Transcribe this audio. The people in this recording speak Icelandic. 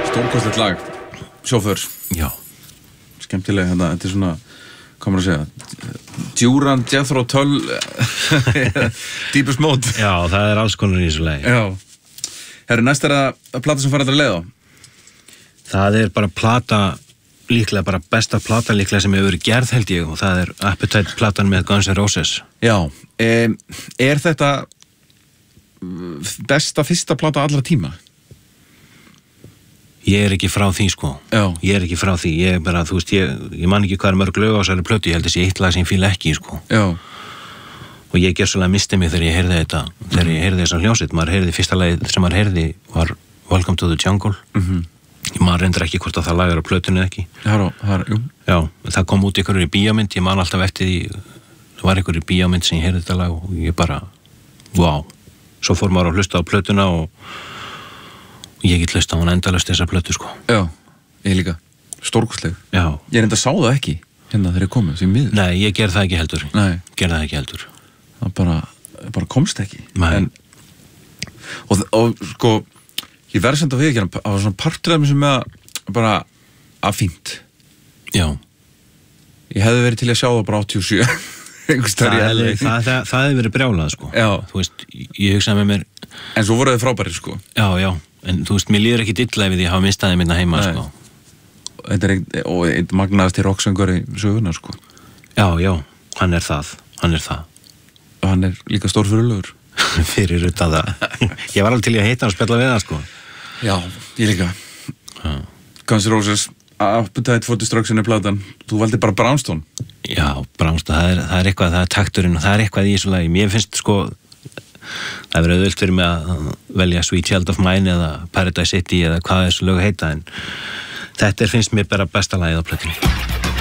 Stórkostlegt lag, Chauffeur. Já. Skemmtilega, þetta svona, hvað maður að segja, Duran, Jethro Tull, Deepest Mode. Já, það alls konar í þessu lagi. Já. Herru, næst að plata sem fara þetta að leiða á? Það bara plata, líklega bara besta plata líklega sem hefur verið gerð held ég, og það Appetite platan með Guns N' Roses. Já, þetta besta fyrsta plata allra tíma? Ég ekki frá því sko. Já. Ég ekki frá því, ég bara, þú veist, ég man ekki hvað mörg lög á þessari plötu, ég held þessi eitt lag sem ég fíla ekki sko. Já. Og ég gerðslega misti mig þegar ég heyrði þetta, þegar ég heyrði þessa hljómsveit, maður heyrði fyrsta lagið sem maður heyrði var Welcome to the Jungle. Maður reyndar ekki hvort að það lag á plötunni eða ekki. Jú. Já, það kom út ykkur í bíómynd, ég man alltaf eftir því, það var ykkur í bíómynd sem ég heyrði þetta lag og ég bara, wow. Svo fór maður að hlusta á plötuna og ég get hlusta á hann endalaust þessa plötu sko. Já, ég líka. Stórkostleg. Já. Ég reynda sá það ekki hérna þegar ég komið, því miður. Nei, ég gerði það ekki heldur. Nei. Gerði það ekki heldur. Það bara komst ekki. Nei. Og sko, ég verði samt að viðurkenna, það var svona partur af mér sem bara að fínt. Já. Ég hefði verið til að sjá það bara 87. Það hefði verið brjálað sko. Já. Þú veist, ég hugsaði með mér. En svo voru þið frábærir sko. Já. En þú veist, mér líður ekki illa ef ég hafa mistaði minna heima sko. Þetta einn magnaðasti rocksöngur í söguna sko. Já, hann er það. Og hann líka stórfyrirlegur. Fyrir utan það. Ég var alveg til að heita hann og spjalla við það sko. Já, ég líka. Guns N' Roses, Appetite for Destruction platan. Þú valdi bara Brownstone. Já, Brownstone, það eitthvað, það takturinn og það eitthvað í þessu lagi. Mér finnst sko, það verið auðvelt fyrir mig að velja Sweet Child of Mine eða Paradise City eða hvað þessu lög heita, en þetta finnst mér bara besta lagið á plötunni.